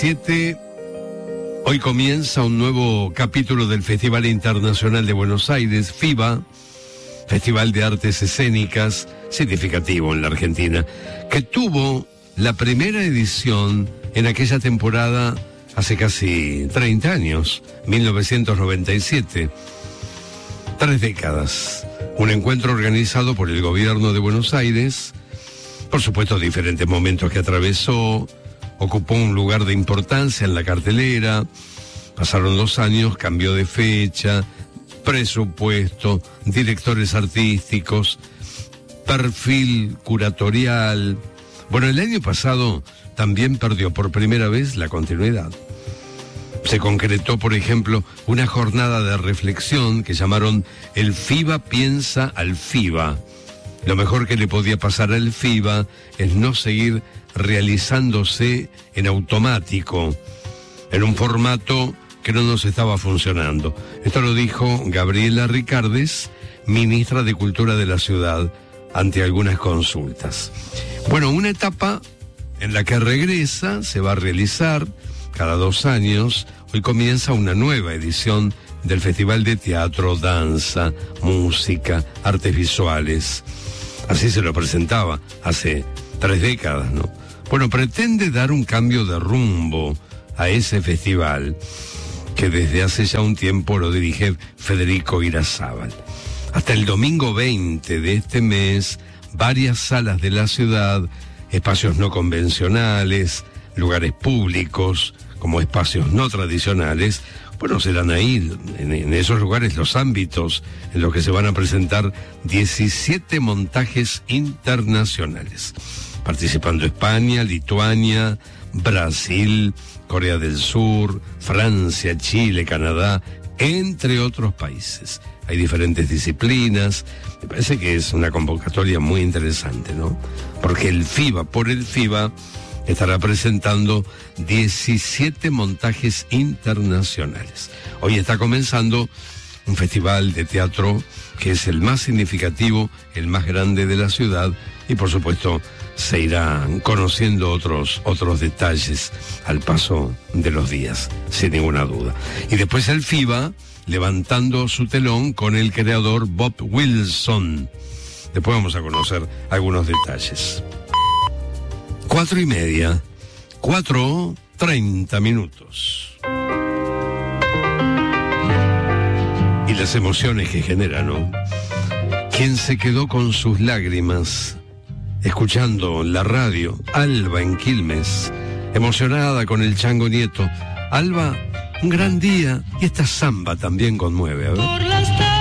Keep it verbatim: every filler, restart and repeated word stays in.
diecisiete, hoy comienza un nuevo capítulo del Festival Internacional de Buenos Aires, FIBA, Festival de Artes Escénicas, significativo en la Argentina, que tuvo la primera edición en aquella temporada hace casi treinta años, mil novecientos noventa y siete. Tres décadas. Un encuentro organizado por el gobierno de Buenos Aires, por supuesto diferentes momentos que atravesó, ocupó un lugar de importancia en la cartelera, pasaron dos años, cambió de fecha, presupuesto, directores artísticos, perfil curatorial. Bueno, el año pasado también perdió por primera vez la continuidad. Se concretó, por ejemplo, una jornada de reflexión que llamaron El FIBA piensa al FIBA. Lo mejor que le podía pasar al FIBA es no seguir realizándose en automático, en un formato que no nos estaba funcionando. Esto lo dijo Gabriela Ricardes, ministra de Cultura de la ciudad, ante algunas consultas. Bueno, una etapa en la que regresa, se va a realizar cada dos años. Hoy comienza una nueva edición del Festival de Teatro, Danza, Música, Artes Visuales. Así se lo presentaba hace tres décadas, ¿no? Bueno, pretende dar un cambio de rumbo a ese festival, que desde hace ya un tiempo lo dirige Federico Irazábal. Hasta el domingo veinte de este mes, varias salas de la ciudad, espacios no convencionales, lugares públicos, como espacios no tradicionales, bueno, serán ahí, en, en esos lugares, los ámbitos en los que se van a presentar diecisiete montajes internacionales, participando España, Lituania, Brasil, Corea del Sur, Francia, Chile, Canadá, entre otros países. Hay diferentes disciplinas. Me parece que es una convocatoria muy interesante, ¿no? Porque el FIBA, por el FIBA, estará presentando diecisiete montajes internacionales. Hoy está comenzando un festival de teatro que es el más significativo, el más grande de la ciudad, y por supuesto se irán conociendo otros, otros detalles al paso de los días, sin ninguna duda. Y después el FIBA levantando su telón con el creador Bob Wilson. Después vamos a conocer algunos detalles. Cuatro y media, cuatro, treinta minutos. Y las emociones que genera, ¿no? Quien se quedó con sus lágrimas escuchando la radio, Alba en Quilmes, emocionada con el Chango Nieto. Alba, un gran día, y esta samba también conmueve, a ver.